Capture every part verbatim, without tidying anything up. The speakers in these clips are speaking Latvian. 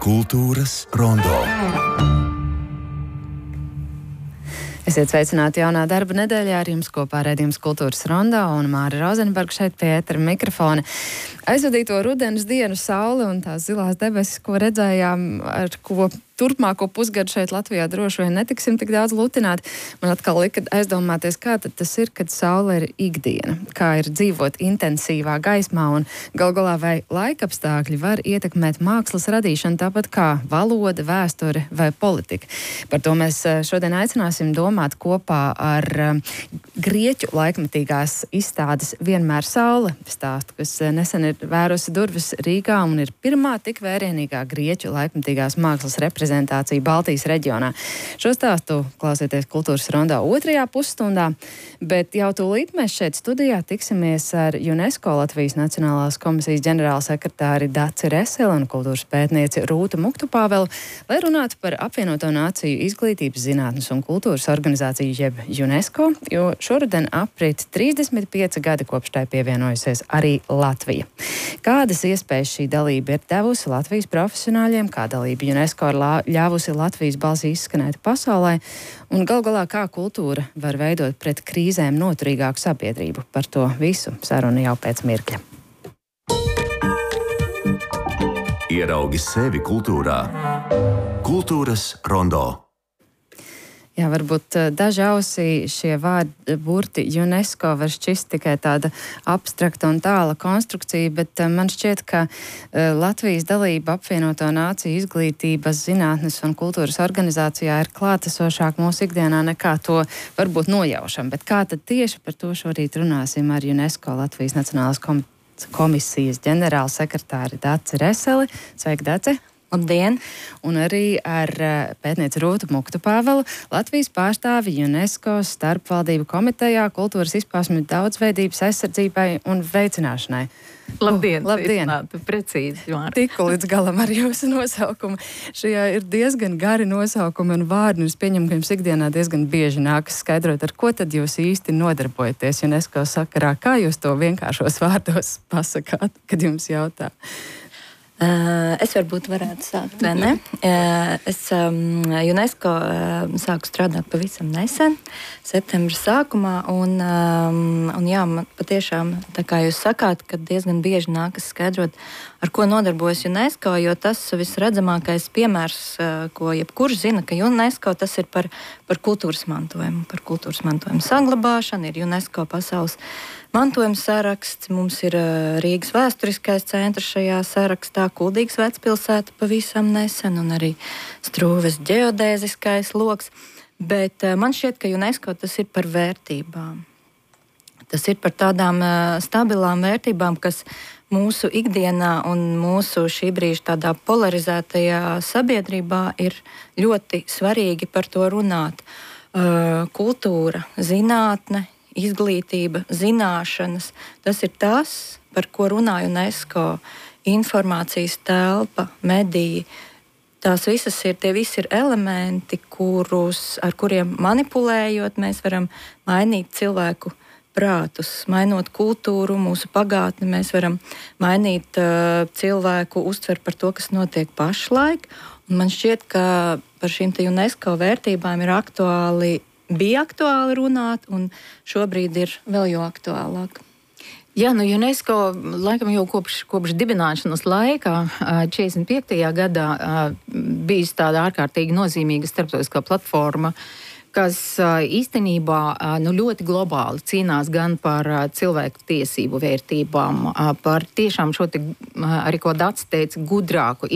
Kultūras rondo. Esiet sveicināti jaunā darba nedēļā, ar jums kopā raidījums Kultūras rondo un Māra Rozenberga šeit pie ētera mikrofona. Aizvadīto rudens dienu saule un tās zilās debesis, ko redzējām, ar ko turpmāko pusgadu šeit Latvijā droši vien netiksim tik daudz lutināt. Man atkal lika aizdomāties, kā tad tas ir, kad saule ir ikdiena, kā ir dzīvot intensīvā gaismā un gal galā vai laikapstākļi var ietekmēt mākslas radīšanu tāpat kā valoda, vēsture vai politika. Par to mēs šodien aicināsim domāt kopā ar grieķu laikmetīgās izstādes Vienmēr saule stāstu, kas nesen ir vērusi durvis Rīgā un ir pirmā tik vērienīgā grieķu laikmetīgās mākslas reprezentācija Baltijas reģionā. Šo stāstu klausieties Kultūras rondo otrajā pusstundā, bet jau tūlīt mēs šeit studijā tiksimies ar UNESCO Latvijas Nacionālās komisijas ģenerālsekretāri Daci Reseli un kultūras pētnieci Rūtu Muktupāvelu, lai runātu par apvienoto nāciju izglītības, zinātnes un kultūras organizāciju jeb UNESCO, jo šoruden aprit trīsdesmit pieci gadi kopš tai pievienojusies arī Latvija. Kādas iespējas šī dalība ir devusi Latvijas profesionāļiem, kā dalība UNESCO ir ļāvusi Latvijas balsi izskanēt pasaulē, un gal galā kā kultūra var veidot pret krīzēm noturīgāku sabiedrību. Par to visu saruna jau pēc mirkļa. Ieraugi sevi kultūrā. Kultūras rondo. Jā, varbūt daži ausī šie vārdi burti UNESCO var šķist tikai tāda abstrakta un tāla konstrukcija, bet man šķiet, ka Latvijas dalība apvienoto nāciju izglītības, zinātnes un kultūras organizācijā ir klātesošāk mūsu ikdienā nekā to varbūt nojaušam. Bet kā tad tieši par to šorīt runāsim ar UNESCO Latvijas Nacionālās komisijas ģenerālsekretāri Daci Reseli. Sveiki, Daci! Labdien! Un arī ar pētnieci Rūtu Muktupāvelu, Latvijas pārstāvi UNESCO starpvaldību komitejā kultūras izpausmju daudzveidības aizsardzībai un veicināšanai. Labdien! Uh, labdien! Precīzi, Māra. Tiku līdz galam ar jūsu nosaukumu. Šajā ir diezgan gari nosaukumi un vārdi, un es pieņemu, ka jums ikdienā diezgan bieži nākas skaidrot, ar ko tad jūs īsti nodarbojaties UNESCO sakarā. Kā jūs to vienkāršos vārdos pasakāt, kad jums jautā? Uh, es varbūt varētu sākt, vai ne? Uh, es um, UNESCO uh, sāku strādāt pavisam nesen, septembra sākumā, un, um, un jā, man patiešām, tā kā jūs sakāt, ka diezgan bieži nākas skaidrot, ar ko nodarbojas UNESCO, jo tas visredzamākais piemērs, uh, ko jebkurš zina, ka UNESCO tas ir par, par kultūras mantojumu, par kultūras mantojumu saglabāšanu, ir UNESCO pasaules mantojuma saraksts, mums ir uh, Rīgas vēsturiskais centrs šajā sarakstā, Kuldīgas vecpilsēta pavisam nesen un arī Strūves ģeodēziskais loks, bet uh, man šķiet, ka UNESCO tas ir par vērtībām. Tas ir par tādām uh, stabilām vērtībām, kas mūsu ikdienā un mūsu šī brīža tādā polarizētajā sabiedrībā ir ļoti svarīgi par to runāt. Uh, kultūra, zinātne, izglītība, zināšanas, tas ir tas, par ko runā UNESCO, informācijas telpa, mediji. Tās visas ir, tie visi ir elementi, kurus, ar kuriem manipulējot, mēs varam mainīt cilvēku prātus, mainot kultūru, mūsu pagātni, mēs varam mainīt uh, cilvēku uztver par to, kas notiek pašlaik. Un man šķiet, ka par šīm te UNESCO vērtībām ir aktuāli bija aktuāli runāt, un šobrīd ir vēl jo aktuālāk. Jā, nu UNESCO laikam jau kopš, kopš dibināšanas laikā, četrdesmit piektajā gadā, bijis tāda ārkārtīgi nozīmīga starptautiskā platforma, kas īstenībā nu, ļoti globāli cīnās gan par cilvēku tiesību vērtībām, par tiešām šo te, arī ko Daci teica, gudrāku,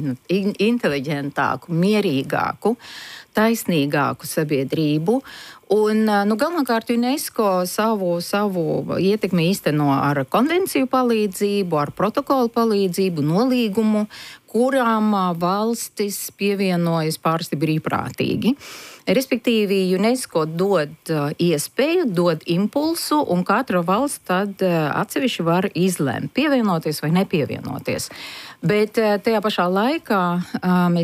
inteliģentāku, mierīgāku, taisnīgāku sabiedrību. Un, nu, galvenokārt UNESCO savu, savu ietekmi īsteno ar konvenciju palīdzību, ar protokolu palīdzību, nolīgumu, kurām valstis pievienojas pārsti brīvprātīgi. Respektīvi, UNESCO dod iespēju, dod impulsu, un katra valsts tad atsevišķi var izlemt, pievienoties vai nepievienoties. Bet tajā pašā laikā mēs